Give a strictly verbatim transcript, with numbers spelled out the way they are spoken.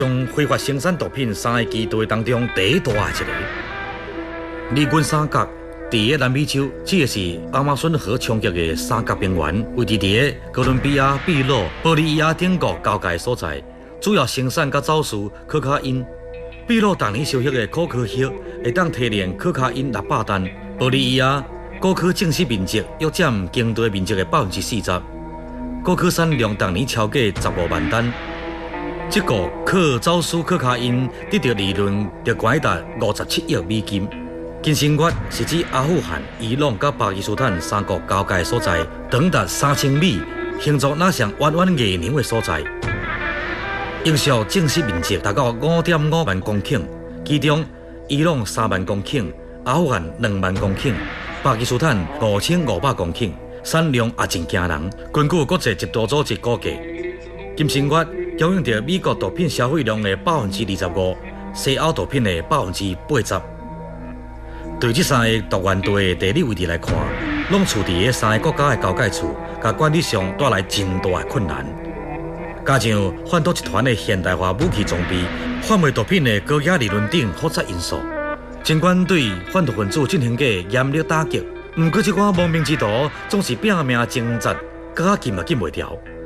从非法生产毒品三个基地当中第一大的一个。利军三角伫个南美洲，这个是亚马逊河冲击的三角平原，位置伫个哥伦比亚、秘鲁、玻利维亚等国交界所在，主要生产甲走私可卡因。秘鲁当年收获的可可叶会当提炼可卡因六百吨，玻利维亚果壳正式面积约占经地面积的百分之四十，果壳产量当年超过十五万吨。这个靠走私可卡因得到利润，就高达五十七亿美金。金星月是指阿富汗、伊朗甲巴基斯坦三国交界所在，长达三千米，形状那像弯弯月娘的所在。应属正式面积达到五点五万公顷，其中伊朗三万公顷，阿富汗两万公顷，巴基斯坦五千五百公顷，产量也真惊人。根据国际缉毒组织估计，金星月供应着美国毒品消费量的百分之二十五，西欧毒品的百分之八十。对这三个毒源地的地理位置来看，拢处伫个三个国家的交界处，甲管理上带来真大的困难。加上贩毒集团的现代化武器装备、贩卖毒品的高压利润等复杂因素，尽管对贩毒分子进行过严厉打击，不过这款亡命之徒总是拼命挣扎，搁进也进袂掉。